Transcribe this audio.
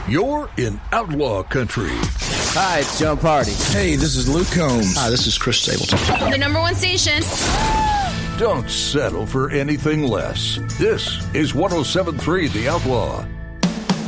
You're in Outlaw Country. Hi, it's Joe Party. Hey, this is Luke Combs. Hi, this is Chris Stapleton. The number one station. Don't settle for anything less. This is 107.3 The Outlaw.